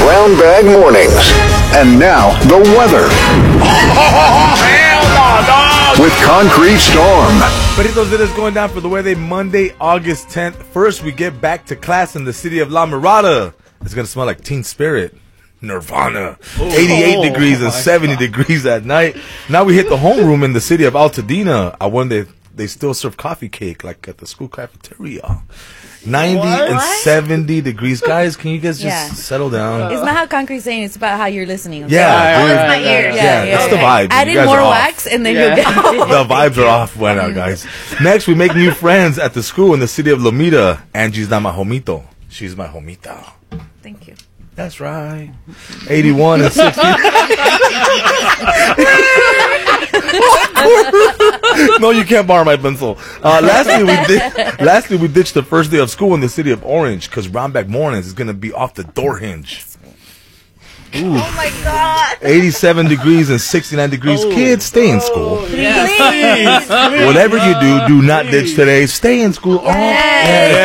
Brown Bag Mornings. And now, the weather. With Concrete Storm. Peritos, it is going down for the weather Monday, August 10th. First, we get back to class in the city of La Mirada. It's going to smell like Teen Spirit. Nirvana. 88 degrees and 70 degrees at night. Now we hit the homeroom in the city of Altadena. I wonder if they still serve coffee cake like at the school cafeteria. 90 and 70 degrees. Guys, can you guys just settle down? It's not how Concrete's saying, it's about how you're listening. Okay? Yeah. Oh, it's my ears. Yeah, that's the vibe. Add in more wax and then you'll get the vibes are off right now, guys. Next, we make new friends at the school in the city of Lomita. Angie's not my homito. She's my homita. Thank you. That's right. 81 and 60. No, you can't borrow my pencil. Lastly, we ditched the first day of school in the city of Orange because Brown Bag Mornings is going to be off the door hinge. Ooh. Oh my God. 87 degrees and 69 degrees. Kids, stay in school. Please. Whatever you do not ditch today. Stay in school. Yes.